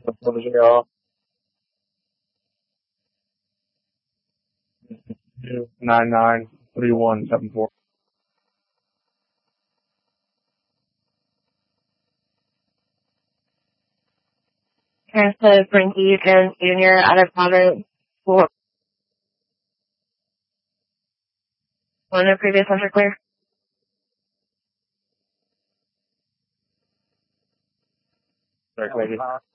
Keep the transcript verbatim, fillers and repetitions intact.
zero nine nine three one seven four. Transfer Frankie and Junior out of Providence for one of previous center clear. Sorry,